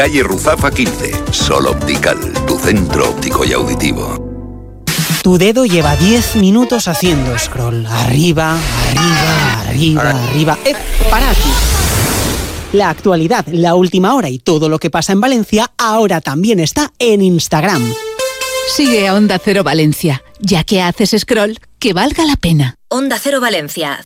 Calle Ruzafa 15, Sol Optical, tu centro óptico y auditivo. Tu dedo lleva 10 minutos haciendo scroll. Arriba, arriba, arriba, arriba. ¡Para aquí! La actualidad, la última hora y todo lo que pasa en Valencia ahora también está en Instagram. Sigue a Onda Cero Valencia. Ya que haces scroll, que valga la pena. Onda Cero Valencia.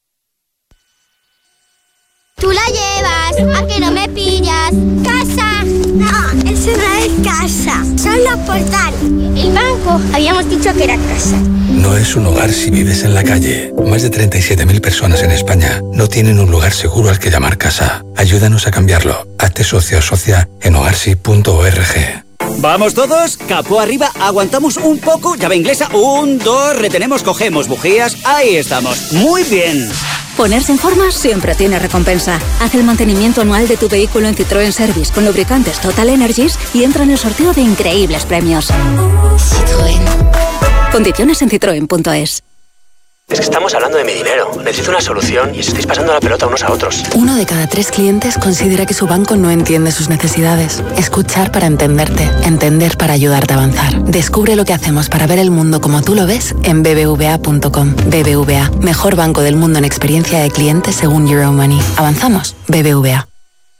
Tú la llevas, ¿a que no me pillas? ¡Casa! No, eso no es casa, son los portales. El banco, habíamos dicho que era casa. No es un hogar si vives en la calle. Más de 37.000 personas en España no tienen un lugar seguro al que llamar casa. Ayúdanos a cambiarlo. Hazte socio o socia en hogarsi.org. ¿Vamos todos? Capó arriba, aguantamos un poco, llave inglesa, 1, 2, retenemos, cogemos bujías, ahí estamos, muy bien. Ponerse en forma siempre tiene recompensa. Haz el mantenimiento anual de tu vehículo en Citroën Service con lubricantes Total Energies y entra en el sorteo de increíbles premios. Citroën. Condiciones en citroen.es. Es que estamos hablando de mi dinero. Necesito una solución y os estáis pasando la pelota unos a otros. 1 de cada 3 clientes considera que su banco no entiende sus necesidades. Escuchar para entenderte. Entender para ayudarte a avanzar. Descubre lo que hacemos para ver el mundo como tú lo ves en bbva.com. BBVA, mejor banco del mundo en experiencia de cliente según Euromoney. Avanzamos. BBVA.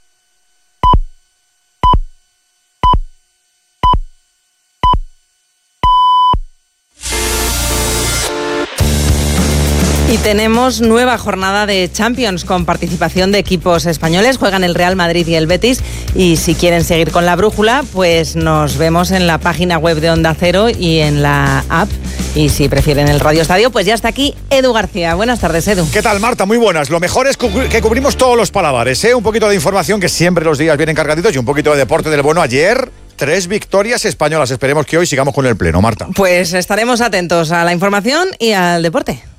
Y tenemos nueva jornada de Champions con participación de equipos españoles. Juegan el Real Madrid y el Betis. Y si quieren seguir con la brújula, pues nos vemos en la página web de Onda Cero y en la app. Y si prefieren el Radio Estadio, pues ya está aquí Edu García. Buenas tardes, Edu. ¿Qué tal, Marta? Muy buenas. Lo mejor es que cubrimos todos los paladares, ¿eh? Un poquito de información, que siempre los días vienen cargaditos, y un poquito de deporte del bueno. Ayer 3 victorias españolas. Esperemos que hoy sigamos con el pleno, Marta. Pues estaremos atentos a la información y al deporte.